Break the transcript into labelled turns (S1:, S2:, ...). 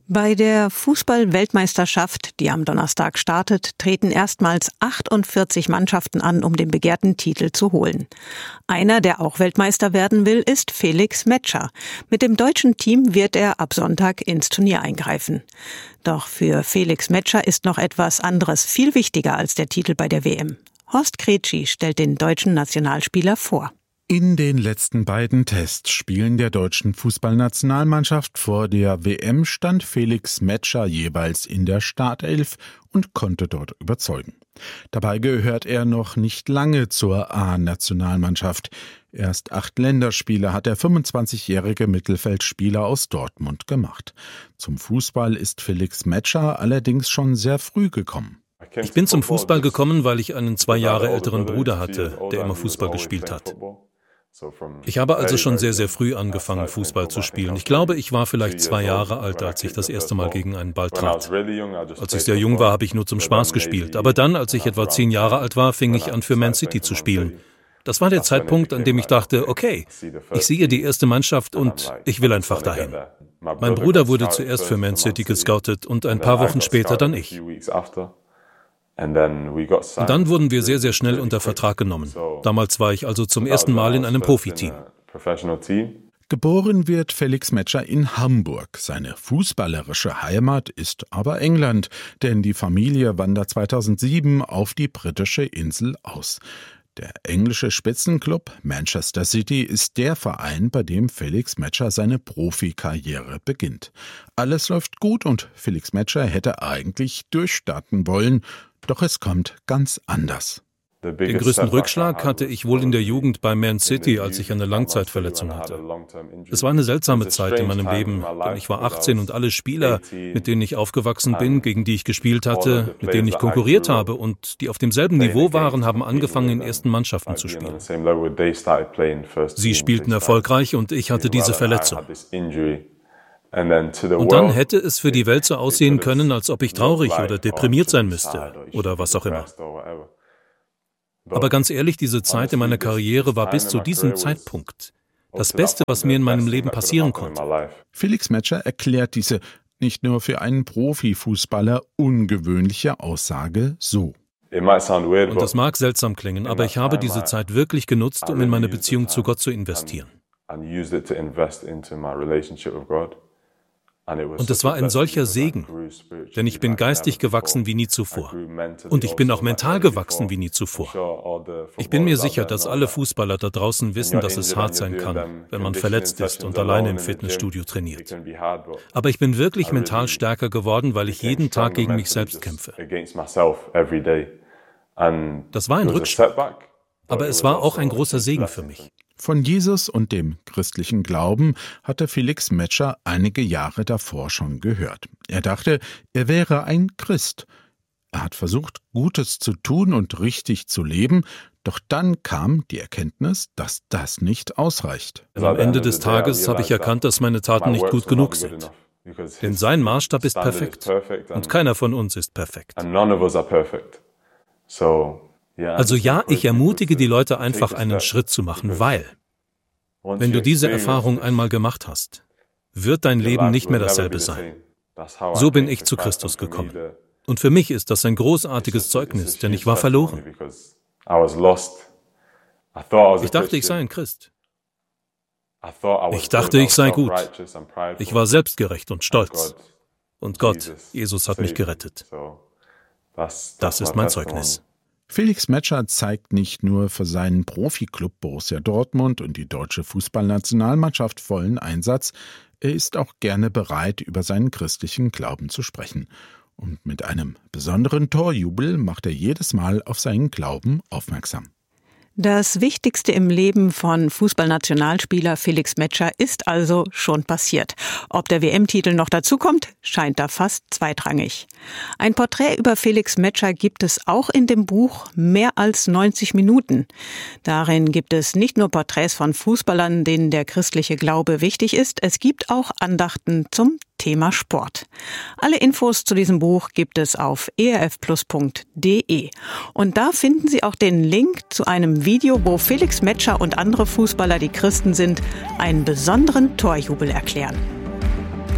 S1: Bei der Fußball-Weltmeisterschaft, die am Donnerstag startet, treten erstmals 48 Mannschaften an, um den begehrten Titel zu holen. Einer, der auch Weltmeister werden will, ist Felix Metscher. Mit dem deutschen Team wird er ab Sonntag ins Turnier eingreifen. Doch für Felix Metscher ist noch etwas anderes viel wichtiger als der Titel bei der WM. Horst Kretschi stellt den deutschen Nationalspieler vor.
S2: In den letzten beiden Testspielen der deutschen Fußballnationalmannschaft vor der WM stand Felix Metscher jeweils in der Startelf und konnte dort überzeugen. Dabei gehört er noch nicht lange zur A-Nationalmannschaft. Erst 8 Länderspiele hat der 25-jährige Mittelfeldspieler aus Dortmund gemacht. Zum Fußball ist Felix Metscher allerdings schon sehr früh gekommen.
S3: Ich bin zum Fußball gekommen, weil ich einen 2 Jahre älteren Bruder hatte, der immer Fußball gespielt hat. Ich habe also schon sehr, sehr früh angefangen, Fußball zu spielen. Ich glaube, ich war vielleicht 2 Jahre alt, als ich das erste Mal gegen einen Ball trat. Als ich sehr jung war, habe ich nur zum Spaß gespielt. Aber dann, als ich etwa 10 Jahre alt war, fing ich an, für Man City zu spielen. Das war der Zeitpunkt, an dem ich dachte, okay, ich sehe die erste Mannschaft und ich will einfach dahin. Mein Bruder wurde zuerst für Man City gescoutet und ein paar Wochen später dann ich. Und dann wurden wir sehr, sehr schnell unter Vertrag genommen. Damals war ich also zum ersten Mal in einem Profiteam.
S2: Geboren wird Felix Metscher in Hamburg. Seine fußballerische Heimat ist aber England, denn die Familie wandert 2007 auf die britische Insel aus. Der englische Spitzenklub Manchester City ist der Verein, bei dem Felix Metscher seine Profikarriere beginnt. Alles läuft gut und Felix Metscher hätte eigentlich durchstarten wollen, doch es kommt ganz anders.
S3: Den größten Rückschlag hatte ich wohl in der Jugend bei Man City, als ich eine Langzeitverletzung hatte. Es war eine seltsame Zeit in meinem Leben, denn ich war 18 und alle Spieler, mit denen ich aufgewachsen bin, gegen die ich gespielt hatte, mit denen ich konkurriert habe und die auf demselben Niveau waren, haben angefangen, in ersten Mannschaften zu spielen. Sie spielten erfolgreich und ich hatte diese Verletzung. Und dann hätte es für die Welt so aussehen können, als ob ich traurig oder deprimiert sein müsste oder was auch immer. Aber ganz ehrlich, diese Zeit in meiner Karriere war bis zu diesem Zeitpunkt das Beste, was mir in meinem Leben passieren konnte.
S2: Felix Metscher erklärt diese nicht nur für einen Profifußballer ungewöhnliche Aussage so.
S3: Und das mag seltsam klingen, aber ich habe diese Zeit wirklich genutzt, um in meine Beziehung zu Gott zu investieren. Und es war ein solcher Segen, denn ich bin geistig gewachsen wie nie zuvor. Und ich bin auch mental gewachsen wie nie zuvor. Ich bin mir sicher, dass alle Fußballer da draußen wissen, dass es hart sein kann, wenn man verletzt ist und alleine im Fitnessstudio trainiert. Aber ich bin wirklich mental stärker geworden, weil ich jeden Tag gegen mich selbst kämpfe. Das war ein Rückschlag, aber es war auch ein großer Segen für mich.
S2: Von Jesus und dem christlichen Glauben hatte Felix Metscher einige Jahre davor schon gehört. Er dachte, er wäre ein Christ. Er hat versucht, Gutes zu tun und richtig zu leben, doch dann kam die Erkenntnis, dass das nicht ausreicht.
S3: Am Ende des Tages habe ich erkannt, dass meine Taten nicht gut genug sind. Denn sein Maßstab ist perfekt und keiner von uns ist perfekt. Also ja, ich ermutige die Leute einfach einen Schritt zu machen, weil, wenn du diese Erfahrung einmal gemacht hast, wird dein Leben nicht mehr dasselbe sein. So bin ich zu Christus gekommen. Und für mich ist das ein großartiges Zeugnis, denn ich war verloren. Ich dachte, ich sei ein Christ. Ich dachte, ich sei gut. Ich war selbstgerecht und stolz. Und Gott, Jesus hat mich gerettet. Das ist mein Zeugnis.
S2: Felix Metscher zeigt nicht nur für seinen Profiklub Borussia Dortmund und die deutsche Fußballnationalmannschaft vollen Einsatz, er ist auch gerne bereit, über seinen christlichen Glauben zu sprechen. Und mit einem besonderen Torjubel macht er jedes Mal auf seinen Glauben aufmerksam.
S1: Das Wichtigste im Leben von Fußballnationalspieler Felix Metscher ist also schon passiert. Ob der WM-Titel noch dazukommt, scheint da fast zweitrangig. Ein Porträt über Felix Metscher gibt es auch in dem Buch Mehr als 90 Minuten. Darin gibt es nicht nur Porträts von Fußballern, denen der christliche Glaube wichtig ist, es gibt auch Andachten zum Thema Sport. Alle Infos zu diesem Buch gibt es auf erfplus.de. Und da finden Sie auch den Link zu einem Video, wo Felix Metscher und andere Fußballer, die Christen sind, einen besonderen Torjubel erklären.